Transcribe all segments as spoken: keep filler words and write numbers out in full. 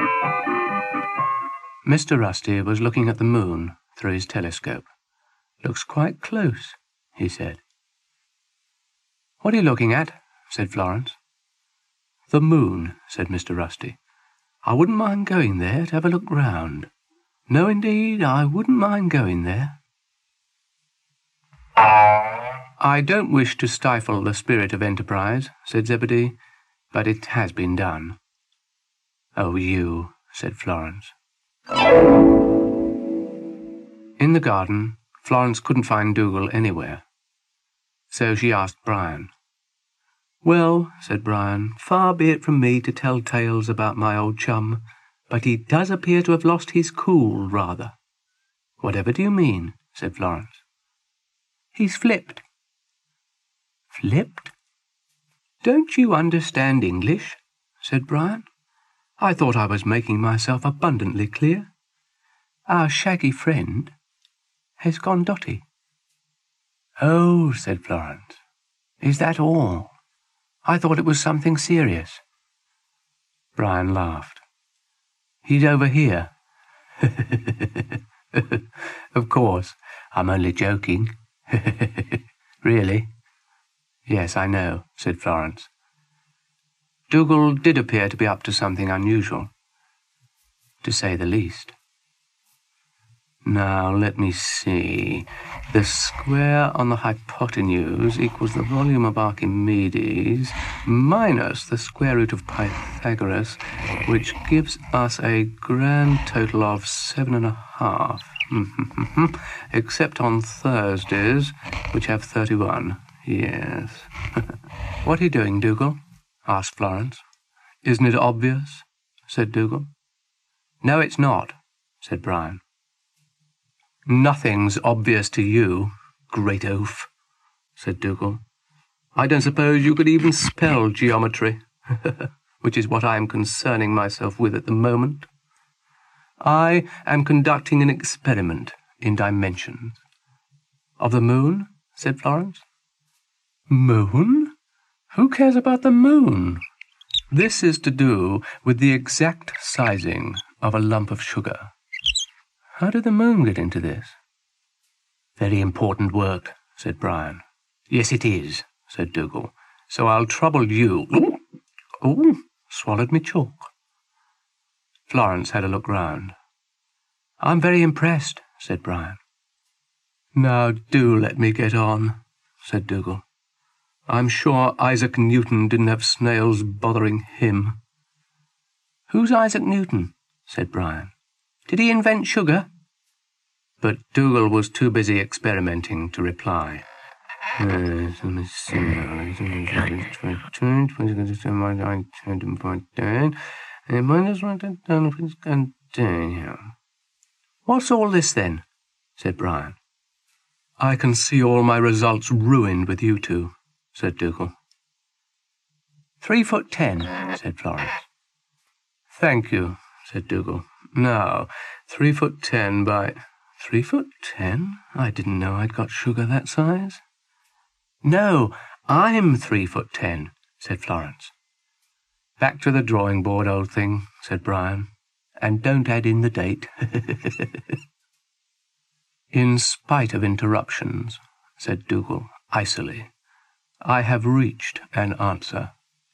Mister Rusty was looking at the moon through his telescope. "Looks quite close," he said. "What are you looking at?" said Florence. "The moon," said Mister Rusty. "I wouldn't mind going there to have a look round. No, indeed, I wouldn't mind going there." "I don't wish to stifle the spirit of enterprise," said Zebedee, "but it has been done." "Oh, you," said Florence. In the garden, Florence couldn't find Dougal anywhere. So she asked Brian. "Well," said Brian, "far be it from me to tell tales about my old chum, but he does appear to have lost his cool, rather." "Whatever do you mean?" said Florence. "He's flipped." "Flipped? Don't you understand English?" said Brian. "I thought I was making myself abundantly clear. Our shaggy friend has gone dotty." "Oh," said Florence, "is that all? I thought it was something serious." Brian laughed. "He's over here." "Of course, I'm only joking." "Really?" "Yes, I know," said Florence. Dougal did appear to be up to something unusual, to say the least. Now, let me see. The square on the hypotenuse equals the volume of Archimedes minus the square root of Pythagoras, which gives us a grand total of seven and a half. Except on Thursdays, which have thirty-one. Yes. "What are you doing, Dougal?" asked Florence. "Isn't it obvious?" said Dougal. "No, it's not," said Brian. "Nothing's obvious to you, great oaf," said Dougal. "I don't suppose you could even spell geometry, which is what I am concerning myself with at the moment. I am conducting an experiment in dimensions." "Of the moon?" said Florence. "Moon? Who cares about the moon? This is to do with the exact sizing of a lump of sugar." "How did the moon get into this?" "Very important work," said Brian. "Yes, it is," said Dougal. "So I'll trouble you." Oh, swallowed me chalk. Florence had a look round. "I'm very impressed," said Brian. "Now do let me get on," said Dougal. "I'm sure Isaac Newton didn't have snails bothering him." "Who's Isaac Newton?" said Brian. "Did he invent sugar?" But Dougal was too busy experimenting to reply. Let me see. "What's all this, then?" said Brian. "I can see all my results ruined with you two," said Dougal. "Three foot ten," said Florence. "Thank you," said Dougal. "Now, three foot ten by... Three foot ten? I didn't know I'd got sugar that size." "No, I'm three foot ten," said Florence. "Back to the drawing board, old thing," said Brian. "And don't add in the date." "In spite of interruptions," said Dougal icily, "I have reached an answer.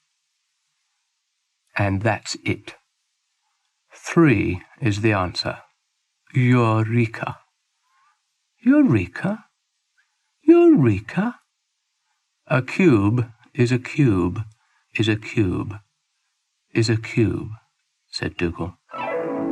And that's it. Three is the answer. Eureka." "Eureka? Eureka?" "A cube is a cube is a cube is a cube," said Dougal.